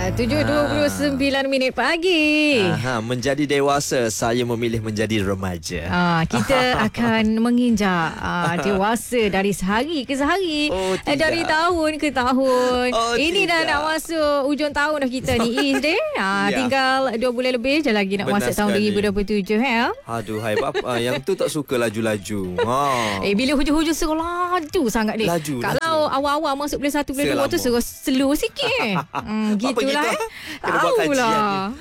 7.29 minit pagi. Menjadi dewasa, saya memilih menjadi remaja. Kita akan menginjak dewasa dari sehari ke sehari. Dari tahun ke tahun. Ini dah nak masuk hujung tahun dah kita ni, Is deh. Tinggal 2 bulan lebih je lagi nak masuk tahun 2027. Aduh, hai bapa. Yang tu tak suka laju-laju. Bila hujung-hujung suruh laju sangat deh. Kalau awal-awal masuk bulan 1 bulan 2 tu suruh slow sikit. Gitulah. Tahulah.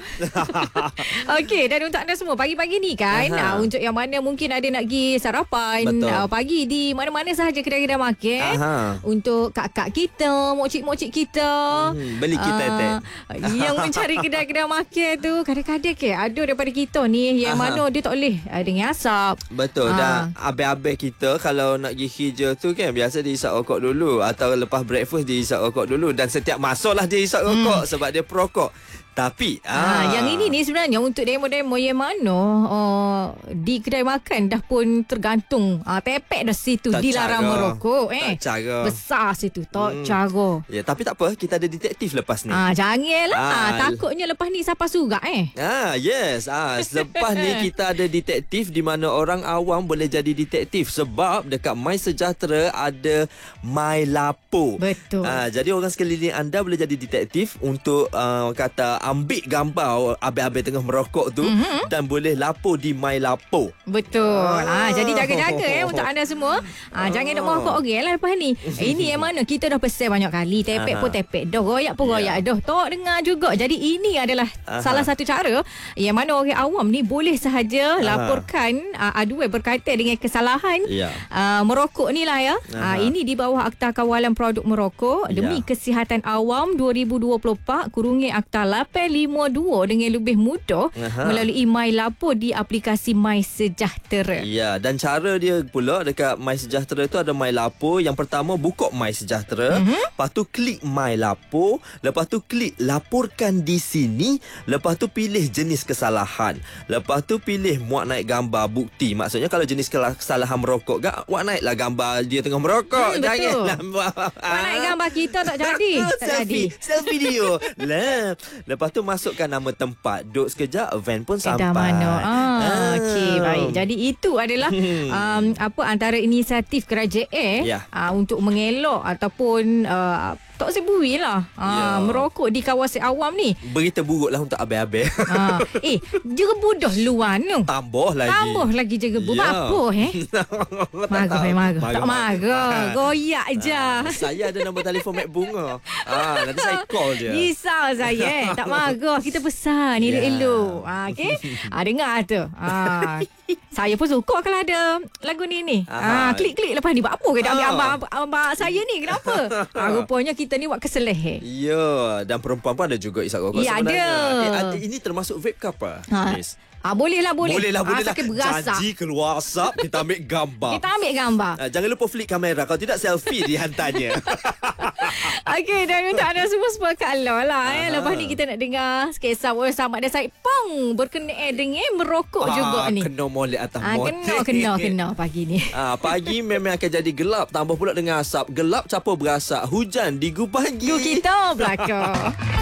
Okey, dan untuk anda semua pagi-pagi ni kan, untuk yang mana mungkin ada nak pergi sarapan pagi di mana-mana sahaja kedai-kedai makan, untuk kak-kak kita, mokcik-mokcik kita, beli kita yang mencari kedai-kedai makan tu, kadang-kadang ada daripada kita ni yang mana dia tak boleh dengan asap. Betul. Dan abang-abang kita kalau nak pergi kerja tu kan, biasa dia isap rokok dulu, atau lepas breakfast dia isap rokok dulu, dan setiap masuklah dia isap rokok sebab dia perokok. Tapi yang ini ni sebenarnya untuk demo-demo yang mana di kedai makan dah pun tergantung tepek dah situ tak dilarang cara merokok. Tak cara. Besar situ tak cara. Ya, tapi tak apa, kita ada detektif lepas ni. Janganlah. Takutnya lepas ni siapa surat yes. Lepas ni kita ada detektif di mana orang awam boleh jadi detektif sebab dekat My Sejahtera ada My Lapo. Betul. Jadi orang sekeliling anda boleh jadi detektif untuk kata ambil gambar abang-abang tengah merokok tu, dan boleh lapor di My Lapo. Betul. Jadi jaga-jaga untuk anda semua. Jangan nak merokok lah lepas ni. Ini yang mana kita dah pesan banyak kali. Tepek pun tepek dah, royak pun royak dah. Tak dengar juga. Jadi ini adalah salah satu cara yang mana orang awam ni boleh sahaja laporkan aduan berkaitan dengan kesalahan merokok ni lah ya. Ini di bawah Akta Kawalan Produk Merokok demi Kesihatan Awam 2024 kurungi Akta 852 dengan lebih mudah melalui My Lapo di aplikasi My Sejahtera. Ya, dan cara dia pula dekat My Sejahtera tu ada My Lapo. Yang pertama, buka My Sejahtera, lepas tu klik My Lapo, lepas tu klik laporkan di sini, lepas tu pilih jenis kesalahan, lepas tu pilih muat naik gambar bukti. Maksudnya kalau jenis kesalahan merokok muat naiklah gambar dia tengah merokok. Janganlah muat naik gambar kita tak jadi. Selfie video lah. Lepas tu masukkan nama tempat. Duduk sekejap, van pun sampai. Okey, baik. Jadi itu adalah antara inisiatif kerajaan untuk mengelak ataupun tak sebui lah merokok di kawasan awam ni. Berita buruk lah untuk abang-abang. Jerebu dah luar tu. Tambah lagi jerebu. Apa marah. Tak marah. Goyak je. Saya ada nombor telefon Mek Bunga. Nanti saya call dia. Risau saya. Tak marah. Kita pesan elok-elok. Okay? Dengar tu. Saya pun suka kalau ada lagu ni. Klik-klik lepas ni. Buat apa ke dah ambil abang saya ni? Kenapa? Rupanya kita ni buat keseleh. Ya, dan perempuan pun ada juga isap rokok sebenarnya. Ada. Ini termasuk vape ke apa? Boleh. Sakit berasak. Janji keluar asap, kita ambil gambar. Jangan lupa flick kamera. Kalau tidak, selfie dihantarnya. Okey, dan untuk anda semua sepakat lah. Lepas ni kita nak dengar kisah sama ada saya pang berkenaan dengan merokok juga ni. Kena molek atas motor. Kena pagi ni. Pagi memang akan jadi gelap. Tambah pula dengan asap. Gelap campur berasap. Hujan digubah pagi. Kita belakang.